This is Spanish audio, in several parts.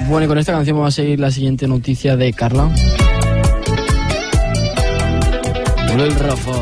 Bueno, y con esta canción vamos a seguir la siguiente noticia de Carla. Hola, el Rafa.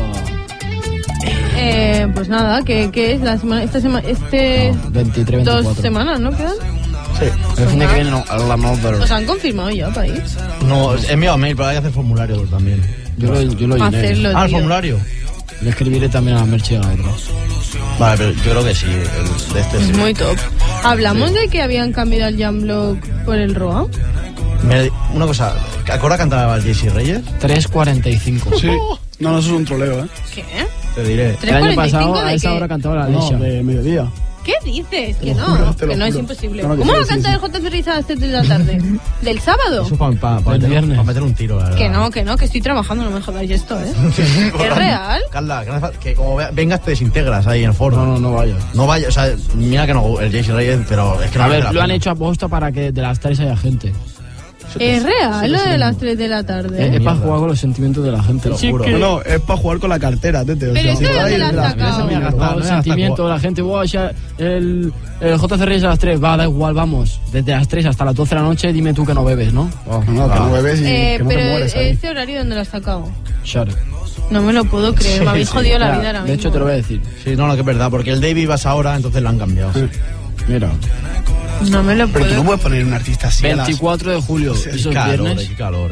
Pues nada, ¿qué es la semana? Esta semana, 23, 24. 2 semanas, ¿no quedan? Sí, el fin de que viene no, la Mother. ¿Os han confirmado ya para ir? No, he enviado mail, pero hay que hacer formulario también. Yo lo llené. Hacerlo, el tío. formulario. Le escribiré también a la Merche y a la otra. Vale, pero yo creo que sí, el de este Es sí. muy top. Hablamos de que habían cambiado el Jamlock por el Roa. Una cosa, ¿a qué hora cantaba el JC Reyes? 3:45. Sí. No, eso es un troleo, ¿eh? ¿Qué? Te diré. El año 3:45 pasado a de esa qué? hora cantaba la No, Alicia. de mediodía. ¿Qué dices? Que lo no, juro, te lo que no es juro. imposible. Claro que ¿Cómo sí, va a sí, cantar sí. el J. Ferriz a las 7 de la tarde? ¿Del sábado? Eso para El viernes. meter un tiro, la verdad. Que no, que estoy trabajando, no me jodáis esto, ¿eh? ¿Es real? Carla, que como vengas te desintegras ahí en el foro. No vayas. No vayas, o sea, mira que no, el JC Reyes, pero es que no A merece ver, la lo han pena. hecho a posta para que de las 3 haya gente. ¿Es real lo de las 3 de la tarde? Es para Mierda. jugar con los sentimientos de la gente. Te lo juro. No, es para jugar con la cartera, tete. O Pero sea, esto si de vais dónde la de has las sacado? tres, No, mira, no, El sentimiento de la gente, wow, ya el JC Reyes a las 3, va, da igual, vamos. Desde las 3 hasta las 12 de la noche, dime tú que no bebes, ¿no? No, que no bebes y que no te Pero mueres ahí. ¿este horario dónde lo has sacado? Sure. No me lo puedo creer, me habéis sí. jodido la Mira, vida ahora mismo. de hecho, te lo voy a decir. Sí, no, que es verdad, porque el David vas ahora, entonces lo han cambiado. Mira, No me lo Pero tú no puedo. puedes poner un artista así a las... 24 de julio, Sí, eso es Calor, viernes. qué calor,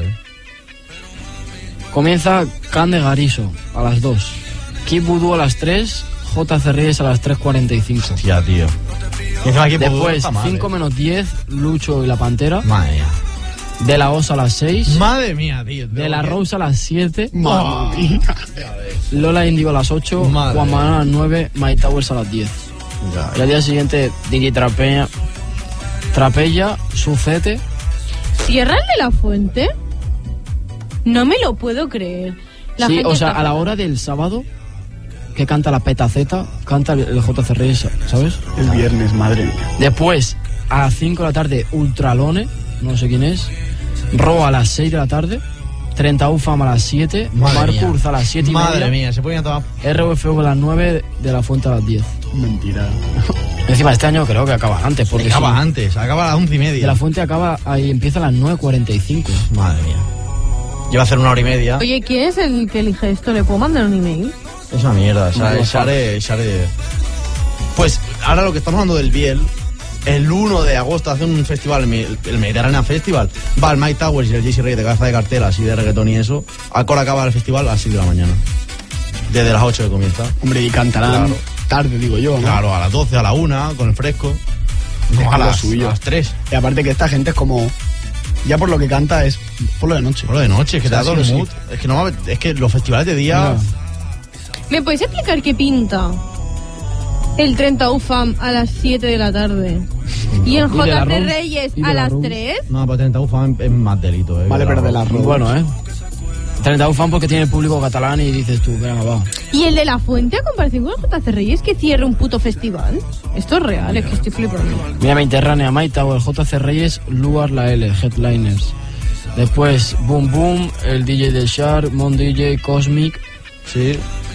Comienza Can de Gariso a las 2. Kid Voodoo a las 3. JC Reyes a las 3:45. Hostia, tío. Y encima aquí Después, está mal, 5 menos 10, Lucho y la Pantera. Madre mía. De la Osa a las 6. Madre mía, tío. De la Rose a las 7. Madre mía. Lola Índigo a las 8. Madre. Juan Manuel a las 9. Mike Towers a las 10. Y al día siguiente, DJ Trapella, Sucete. ¿Cierra el de la fuente? No me lo puedo creer. La Sí, gente o sea, está a la hora del sábado, que canta la Petaceta, canta el JC Reyes, ¿sabes? El viernes, madre mía. Después, a las 5 de la tarde, Ultralone, no sé quién es. Ro a las 6 de la tarde. 30 UFAM a las 7. Madre mía. Marcurz a las 7 y Madre media. mía, se ponen a tomar. RUFV a las 9, de la Fuente a las 10. Mentira. Encima, este año creo que acaba antes, porque Acaba sí, antes, acaba a las 11:30. de la Fuente acaba ahí, empieza a las 9:45. Madre mía. Lleva a hacer 1 hora y media. Oye, ¿quién es el que elige esto? ¿Le puedo mandar un email? Es una mierda, No, Share. Pues ahora lo que estamos hablando del Biel, el 1 de agosto hace un festival, el Mediterráneo Festival. Va el Mike Towers y el JC Reyes de cabeza de cartera, así de reggaetón y eso. Ahora acaba el festival a las 6 de la mañana. Desde las 8 que comienza. Hombre, y cantarán Claro. tarde, digo yo, ¿no? Claro, a las 12, a la 1, con el fresco. Es No, que a lo las suyo. 3. Y aparte que esta gente es como... Ya por lo que canta es por lo de noche. Por lo de noche, es que O sea, te da todo sí el o mood. Es que, no, es que los festivales de día... Mira. ¿Me podéis explicar qué pinta el 30 UFAM a las 7 de la tarde? ¿Y el Y de la JC Rose, Reyes y de a la las Rose. 3? No, pero 30 UFA es más delito. Vale, pero de la Rose. Bueno, 30 UFAM porque tiene el público catalán y dices tú, venga, va. ¿Y el de la fuente a comparación con el JC Reyes que cierre un puto festival? Esto es real, es que estoy flipando. Mira, Mediterránea, Mike Tower, JC Reyes, Luar La L, Headliners. Después, Boom Boom, el DJ del Shark, Mon DJ, Cosmic, Sí.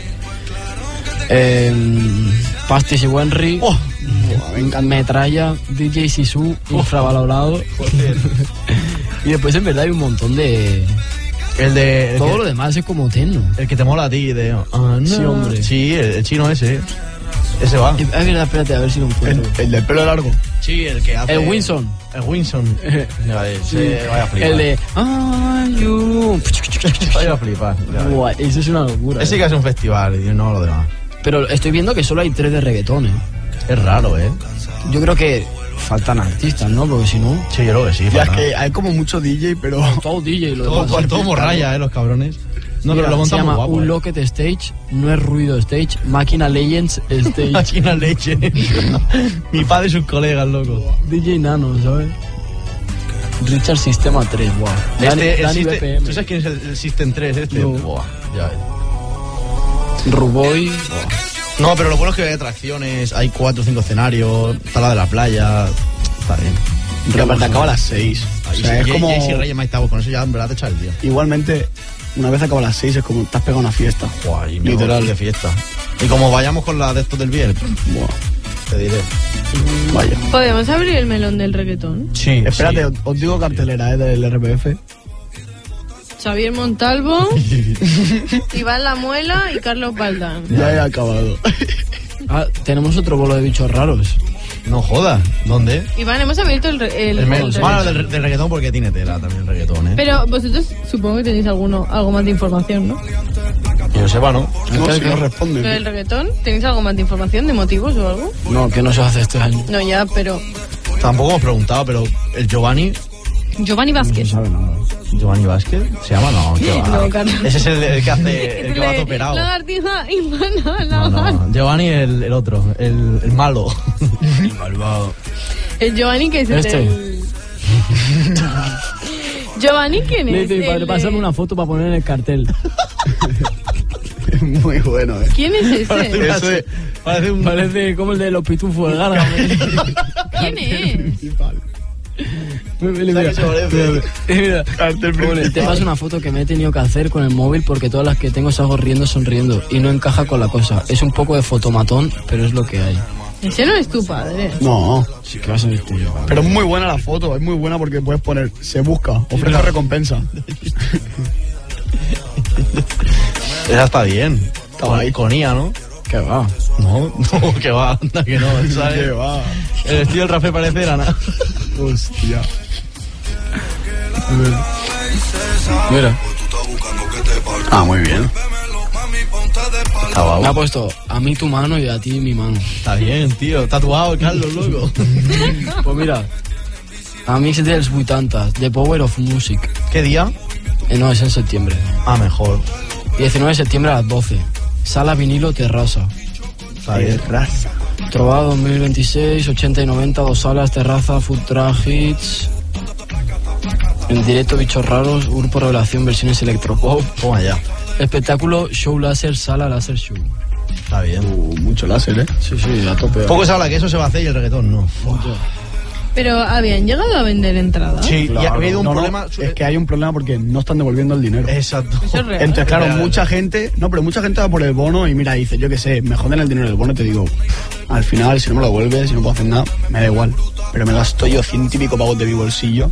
Pastis y Wenry, Buah, me encanta. Metralla, DJ Sisu, infravalorado. Y después en verdad hay un montón de... El de... Todo lo demás es como techno. El que te mola a ti, de... no. Sí, hombre. Sí, el chino ese. Ese va. Es verdad, espérate, a ver si lo encuentro. El del pelo largo. Sí, el que hace... El Winson. El Winson. Vaya a flipar. El de... Ay, you. Vaya a flipar. ya ves. Buah, eso es una locura. Ese que hace un festival y no lo demás. Pero estoy viendo que solo hay 3 de reggaetón, Es raro, ¿eh? Yo creo que faltan artistas, ¿no? Porque si no... Sí, yo creo que sí. Ya es fatal. que hay como mucho DJ, pero... Todo DJ, lo Todo, demás. todo morralla, los cabrones. No, Mira, pero lo se montamos llama guapo. Un Locket Stage, no es ruido stage, Máquina Legends Stage. Máquina leche. Mi padre y sus colegas, loco. DJ Nano, ¿sabes? Richard Sistema 3, wow. Dani BPM. ¿Tú sabes quién es el System 3 este? No. Buah, ya ves. Ruboy. No, pero lo bueno es que hay atracciones, hay 4 o 5 escenarios, está la de la playa, está bien. Y aparte acaba a las 6. O sea, es como... Jay-Z Reyes, Mike Towers, con eso ya en verdad te echas el día. Igualmente, una vez acaba a las 6 es como te has pegado una fiesta. Guay, Literal. de fiesta. Y como vayamos con la de estos del Biel, Buah. te diré. Vaya. ¿Podemos abrir el melón del reggaetón? Sí. Espérate, os digo cartelera del RPF. Xavier Montalvo, Iván La Muela y Carlos Valdán. Ya he acabado. Ah, tenemos otro bolo de bichos raros. No jodas. ¿Dónde? Iván, hemos abierto el Bueno, del reggaetón porque tiene tela también el reggaetón, ¿eh? Pero vosotros supongo que tenéis algo más de información, ¿no? Que yo sepa, ¿no? No, si no Lo responden. del reggaetón, ¿tenéis algo más de información, de motivos o algo? No, que no se hace este año. No, ya, pero... Tampoco hemos preguntado, pero el Giovanni Giovanni Vázquez. No sabe nada. ¿Giovanni Vázquez? ¿Se llama? No, ¿qué va? No, Carlos. Ese es el que hace, el que va todo operado. Lagartija Ivana, No, Giovanni el otro, el malo. El malvado. El Giovanni que es Este. el... Giovanni, ¿quién Le es? dice, El de- pásame una foto para poner en el cartel. Muy bueno, ¿Quién es ese? Eso es Parece un... Parece como el de los pitufos del Garra. ¿Quién es? principal. Mira, que se parece? mira. Cartel Pone, te principal. paso una foto que me he tenido que hacer con el móvil porque todas las que tengo salgo riendo sonriendo y no encaja con la cosa. Es un poco de fotomatón, pero es lo que hay. Ese no es tu padre. No, Sí, ¿qué vas a decir yo? pero es muy buena la foto, es muy buena porque puedes poner, se busca, ofrece recompensa. Esa está bien. Estaba ahí. Con IA, ¿no? ¿Qué va? No, que va, anda que no, ¿sabes? ¿Qué va? El estilo del Rafael parece Ana. Hostia. Mira, Ah, muy bien. Está me ha guapo. puesto a mí tu mano y a ti mi mano. Está bien, tío. Tatuado, Carlos, loco. Pues mira, Amics dels 80, The Power of Music. ¿Qué día? No, es en septiembre. Ah, mejor. 19 de septiembre a las 12. Sala vinilo terraza. Está bien. Raza. Trovada 2026, 80 y 90, 2 salas, terraza, food truck hits. En directo, bichos raros, grupo revelación, versiones electropop. Toma ya. Espectáculo, show láser, sala láser show. Está bien. Mucho láser, ¿eh? Sí, sí, a tope. Poco se habla que eso se va a hacer y el reggaetón no. Pero habían llegado a vender entradas. Sí, y ha habido un No, no, problema. es que hay un problema porque no están devolviendo el dinero. Exacto. Eso es real. Entonces, claro, Real. mucha gente... No, pero mucha gente va por el bono y mira, dice, yo qué sé, me joden el dinero del bono y te digo, al final, si no me lo devuelves, si no puedo hacer nada, me da igual. Pero me gasto yo 100 y pico pavos de mi bolsillo.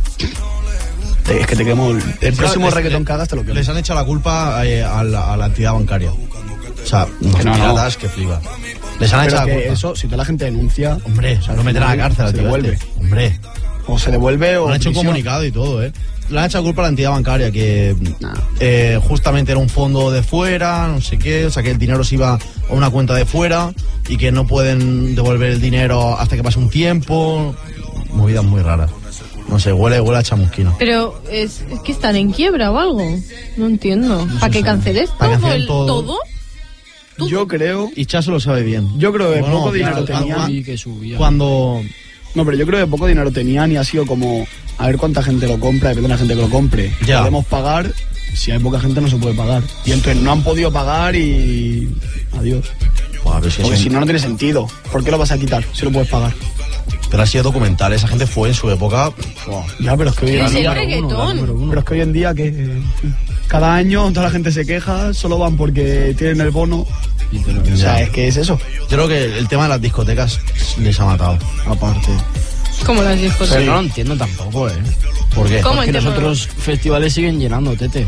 Es que te quemo... El próximo Les- reggaetón que hagas te lo quemo. Les han hecho la culpa a la entidad bancaria. O sea, unos Que no, piratas que flipa. Les han Pero hecho es la que culpa. eso, si toda la gente denuncia... Hombre, o sea, no meterán a la cárcel al se tío devuelve. este. Hombre. O se devuelve o... Han hecho un prisión. comunicado y todo, ¿eh? Le han echado culpa a la entidad bancaria que Nah. justamente era un fondo de fuera, no sé qué, o sea que el dinero se iba a una cuenta de fuera y que no pueden devolver el dinero hasta que pase un tiempo. Movidas muy raras. No sé, huele a chamusquina. Pero es que están en quiebra o algo. No entiendo. ¿Para qué canceles Para que todo? cancelen todo. ¿Todo? Yo creo... Y Chaso lo sabe bien. Yo creo que poco dinero claro, tenían. Sí, que subía. Cuando... No, pero yo creo que poco dinero tenían y ha sido como a ver cuánta gente lo compra, depende de la gente que lo compre. Ya. Podemos pagar, si hay poca gente no se puede pagar. Y entonces no han podido pagar y... Adiós. Buah, pero, si Porque es si un- no, no tiene sentido. ¿Por qué lo vas a quitar si lo puedes pagar? pero ha sido documental, esa gente fue en su época... Ya, pero es que hoy en Es el día... reggaetón. Pero es que hoy en día que... Cada año toda la gente se queja, solo van porque tienen el bono. O sea, Ya. es que es eso. Yo creo que el tema de las discotecas les ha matado. Aparte. Como las discotecas. Pero no lo entiendo tampoco, ¿eh? ¿Por qué? ¿Cómo? Porque los entiendo? otros festivales siguen llenando, tete.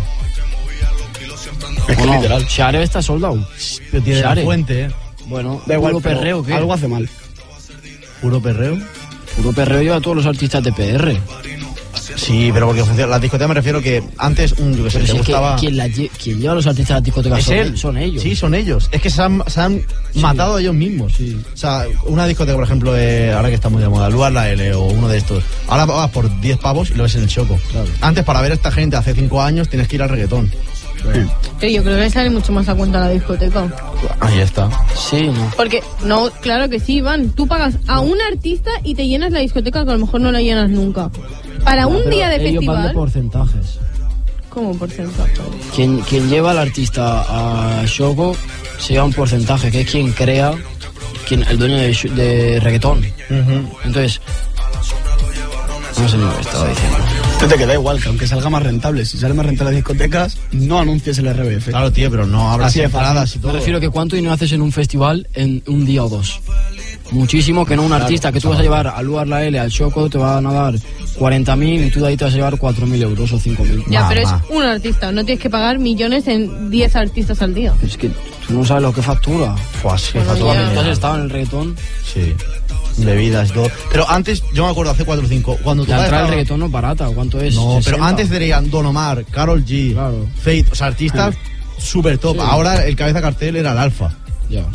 Es que ¿O no? literal. Share está soldado. Pero tiene la Share. fuente, ¿eh? Bueno, Da igual, puro pero perreo, ¿qué? algo hace mal. Puro perreo. Puro perreo lleva a todos los artistas de PR. Sí, pero porque funciona. Las discotecas me refiero que antes, yo que sé, Pero te si es que gustaba... quien lleva a los artistas a las discotecas Es él. son ellos. Sí, son ellos. Es que se han matado a ellos mismos. Sí. O sea, una discoteca, por ejemplo, ahora que está muy de moda, Lugar La L o uno de estos. Ahora vas por 10 pavos y lo ves en el Choco. Claro. Antes, para ver a esta gente hace 5 años, tienes que ir al reggaetón. Pero yo creo que sale mucho más a cuenta la discoteca. Ahí está. Sí, no. Porque, no, claro que sí, Iván. Tú pagas a un artista y te llenas la discoteca que a lo mejor no la llenas nunca. Para un Pero día de ellos van de festival... porcentajes. ¿Cómo porcentaje? Quien lleva al artista a Shoko se lleva un porcentaje, que es quien crea, el dueño de reggaetón. Entonces, no sé lo que estaba diciendo. Te queda igual, que aunque salga más rentable, si sale más rentable las discotecas, no anuncies el RBF. Claro, tío, pero no abras Así de fácil. entradas y todo. Me refiero que cuánto dinero haces en un festival en un día o dos. muchísimo, que no un artista que tú vas a llevar al lugar la L, al Choco, te van a dar 40.000 y tú de ahí te vas a llevar 4.000 euros o 5.000. Ya, pero es un artista, no tienes que pagar millones en 10 artistas al día. Es que tú no sabes lo que factura. Pues sí, Bueno, factura ya. ¿Tú has millones. estado en el reggaetón? Sí. Bebidas y todo. Pero antes, yo me acuerdo hace 4 o 5, cuando tu La padre entrada del estaba- reggaetón no es barata, ¿cuánto es? No, pero 60. antes dirían Don Omar, Karol G, Claro. Fate, o sea, artistas súper top. Sí. Ahora el cabeza cartel era el Alfa. Ya.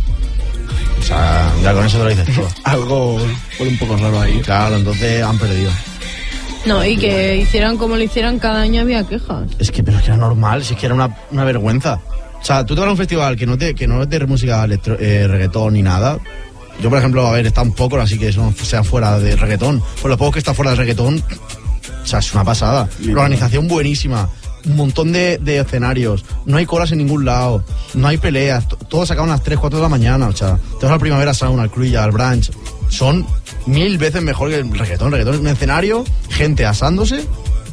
O sea, ya con eso te lo dices todo. Algo huele un poco raro ahí. Claro, entonces han perdido. No, y que hicieran como lo hicieran, cada año había quejas. Es que, pero es que era normal, si es que era una vergüenza. O sea, tú te vas a un festival que no es de música reggaetón ni nada. Yo, por ejemplo, a ver, está un poco, así que eso no sea fuera de reggaetón. Pues lo poco que está fuera de reggaetón, o sea, es una pasada. La organización buenísima, un montón de escenarios, no hay colas en ningún lado, no hay peleas, todo se acaba a las 3, 4 de la mañana. O sea, te vas a la Primavera Sound, al Cruilla, al Branch. Son 1000 veces mejor que el reggaetón. Reggaetón es un escenario, gente asándose.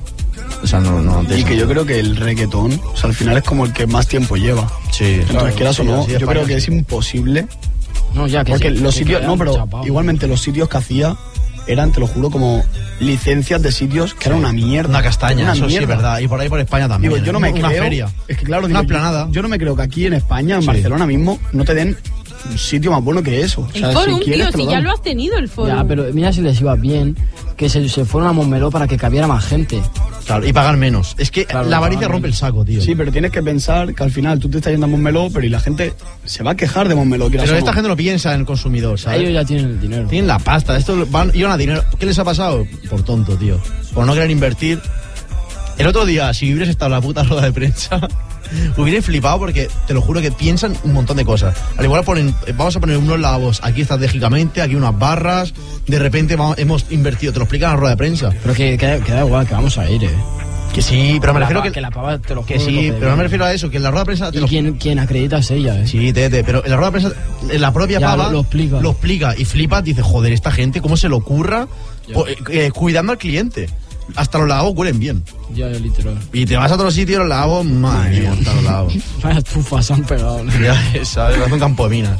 O sea, no Y que yo creo que el reggaetón, o sea, al final es como el que más tiempo lleva. Sí, Entonces, quieras o no, así de yo creo España, que sí. es imposible. No, ya que Porque sí, los que sitios, quedan no, pero chapados. igualmente los sitios que hacía eran, te lo juro, como licencias de sitios que eran una mierda. Una castaña, Una eso sí, mierda. verdad. Y por ahí por España también. Digo, yo no me una creo. feria. Es que claro, Una digo, planada. yo no me creo que aquí en España, en Sí. Barcelona mismo, no te den un sitio más bueno que eso. O El sea, Forum, si quieres, tío, te si lo ya dan. lo has tenido el Forum. Ya, pero mira si les iba bien que se fueron a Montmeló para que cabiera más gente. Claro, y pagar menos. Es que Claro, la avaricia pagar rompe el saco, tío. Sí, pero tienes que pensar que al final tú te estás yendo a Montmeló, pero y la gente se va a quejar de Montmeló. quieras Pero o esta no. gente no piensa en el consumidor, ¿sabes? Ellos ya tienen el dinero. Tienen la pasta. Esto iban a dinero. ¿Qué les ha pasado? Por tonto, tío. Por no querer invertir. El otro día, si hubieras estado en la puta rueda de prensa, hubiera flipado porque te lo juro que piensan un montón de cosas. Al igual vamos a poner unos lavabos aquí estratégicamente, aquí unas barras. De repente hemos invertido, te lo explican en la rueda de prensa. Pero que da igual, que vamos a ir, Que sí, pero me refiero que la pava, te lo que juro, sí, lo pero no me refiero a eso, que en la rueda de prensa te Y lo quien acredita es ella, Sí, tete, pero en la rueda de prensa, en la propia Ya, pava lo explica. y flipas, dice, joder, esta gente, ¿cómo se le ocurra? Cuidando al cliente. Hasta los lavabos huelen bien. Ya, literal. Y te vas a otro sitio, los lavabos, madre mía, hasta los lavabos. Vaya estufas se han pegado. ¿no? Ya, ¿sabes? Es un campo de minas.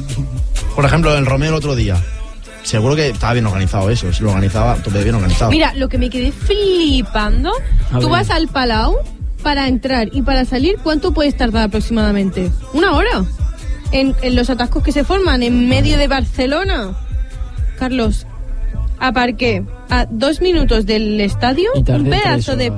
Por ejemplo, el Romeo el otro día. Seguro que estaba bien organizado eso, si lo organizaba, tope bien organizado. Mira, lo que me quedé flipando, A tú ver. vas al Palau para entrar y para salir, ¿cuánto puedes tardar aproximadamente? ¿Una hora? En los atascos que se forman en medio de Barcelona. Carlos, aparqué a 2 minutos del estadio, Y tardé un 3 pedazo de horas.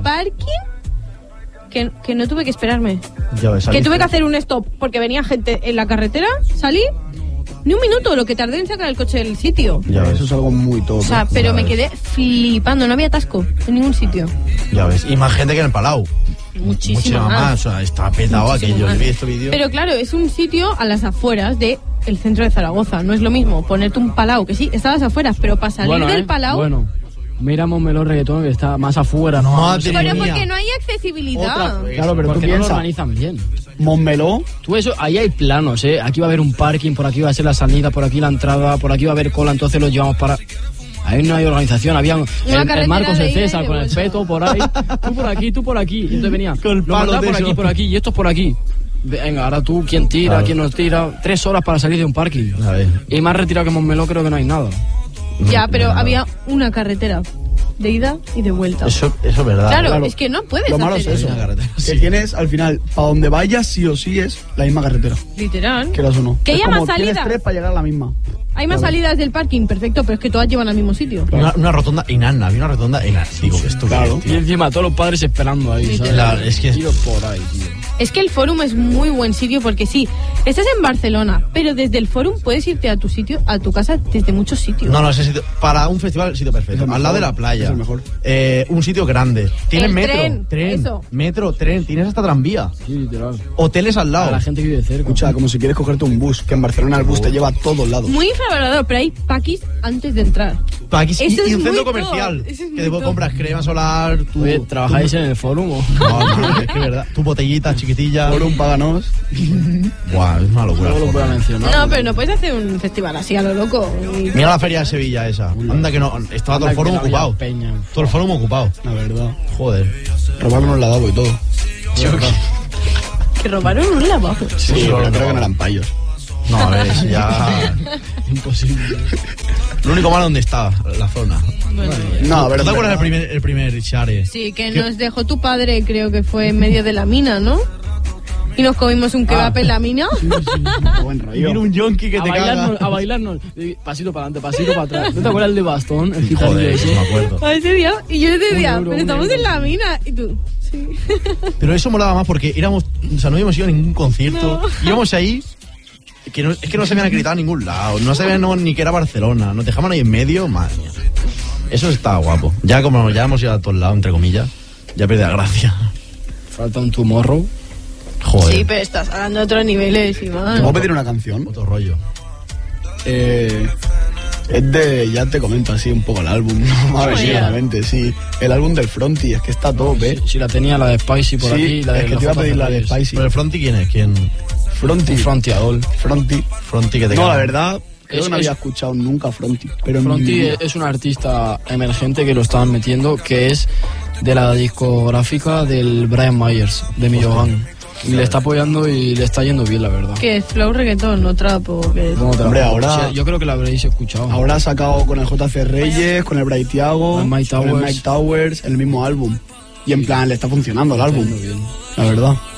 parking que no tuve que esperarme. Ya ves, Que saliste. tuve que hacer un stop porque venía gente en la carretera, salí, ni un minuto lo que tardé en sacar el coche del sitio. Ya ves, Eso es algo muy top. O sea, pero me quedé flipando, no había atasco en ningún sitio. ya ves. Y más gente que en el Palau. Muchísimo Muchísima más. más. O sea, está petado Muchísimo aquello. más. Yo vi este vídeo. Pero claro, es un sitio a las afueras de el centro de Zaragoza. No es lo mismo ponerte un Palau, que sí, está a las afueras, pero para salir del Palau... Bueno, mira Montmeló reggaetón que está más afuera, ¿no? Madre Pero mía. porque no hay accesibilidad. Otra vez. Claro, pero tú Porque no lo piensas, organizan bien. Montmeló, Tú eso, ahí hay planos, ¿eh? Aquí va a haber un parking, por aquí va a ser la salida, por aquí la entrada, por aquí va a haber cola, entonces los llevamos para... Ahí no hay organización, había el carretera Marcos, de el ida y César de con el vuelta. peto por ahí, tú por aquí, y entonces venía, Con el lo palo mandaba de eso. por aquí, y estos por aquí. Venga, ahora tú, ¿quién tira, Claro. quién nos tira? 3 horas para salir de un parking. A ver. Y más retirado que Montmeló creo que no hay nada. Ya, pero No, había una carretera de ida y de vuelta. Eso es verdad. claro, claro. es que no puedes lo malo hacer es eso. Una carretera, Que sí. tienes, al final, para donde vayas, sí o sí es la misma carretera. Literal. Quieras o no. Que Es haya como más tienes salidas. 3 para llegar a la misma. Hay más salidas del parking, perfecto, pero es que todas llevan al mismo sitio. Una rotonda enana, había una rotonda enana. Digo, esto Claro. qué Y es, tío. encima todos los padres esperando ahí, ¿sabes? Claro, es que- Tiros por ahí, tío. Es que el Forum es muy buen sitio porque sí, estás en Barcelona, pero desde el Forum puedes irte a tu sitio, a tu casa, desde muchos sitios. No, ese sitio, para un festival, sitio perfecto. Es el Al lado de mejor, la playa. es el mejor. Un sitio grande. Tienes El metro, tren, eso. metro, tren. Tienes hasta tranvía. Sí, literal. Hoteles al A lado. la gente que vive cerca. Escucha, como si quieres cogerte un bus, que en Barcelona el bus te lleva a todos lados. Muy infravalorador, pero hay paquis antes de entrar. Aquí, Eso y es un muy centro top, comercial. eso es Que muy después top. compras crema solar. Oye, ¿trabajáis en el Forum o...? No, es que es verdad. Tu botellita chiquitilla. Por un páganos. Buah, es una locura. No lo puedo mencionar. No, pero no puedes hacer un festival así a lo loco. Y- Mira la feria de Sevilla esa. Anda que no. Estaba todo el foro ocupado. Peña. Todo el foro ocupado. La verdad. Joder. Robarnos el lavabo y todo. Que robaron un lavabo. Sí, Pues pero lo creo que robaron. no eran payos. No, a ver, eso ya... Imposible. Lo único malo donde está, la zona. Bueno. No, a ver, ¿No te en acuerdas verdad, el primer Share? Sí, que nos dejó tu padre, creo que fue en medio de la mina, ¿no? Y nos comimos un kebab en la mina. qué buen rollo. Mira un yonki que te caga. A bailarnos. Pasito para adelante, pasito para atrás. ¿No te acuerdas el de bastón? El Joder, gitanillo eso ese? me acuerdo. A ese día, y yo decía, €1, pero estamos €1. en la mina. Y tú, sí. Pero eso molaba más porque éramos... O sea, no habíamos ido a ningún concierto. No. Íbamos ahí... Es que no se habían acreditado a ningún lado. No sabían ni que era Barcelona. Nos dejaban ahí en medio. Madre mía. Eso está guapo. Ya como ya hemos ido a todos lados, entre comillas, ya pierde la gracia. Falta un Tomorrow. Joder. Sí, pero estás hablando de otros niveles, Iván. ¿Te puedo pedir una canción? Otro rollo. Es de, ya te comento así un poco el álbum, no me ha venido a la mente, sí. El álbum del Fronty, es que está todo, ¿ves? Si la tenía la de Spicy por Sí, aquí, la de es que te iba a pedir la de Spicy. ¿Pero el Fronty quién es? ¿Quién? Fronty. Frontiadol. Fronty. Fronty que te No, caga. la verdad, creo Es- que no había es- escuchado nunca Fronty. Pero en mi Fronty vida. es un artista emergente que lo estaban metiendo, que es de la discográfica del Brian Myers, de Millogan. Y le está apoyando y le está yendo bien, la verdad. Que es flow reggaetón, no trap o qué es. ¿Cómo te la- Hombre, ahora- O sea, yo creo que la habréis escuchado. Ahora ha sacado con el JC Reyes, con el Bray Thiago, Con el Mike con el Towers. Mike Towers, el mismo álbum. Y en plan, le está funcionando el álbum, Está yendo bien. la verdad.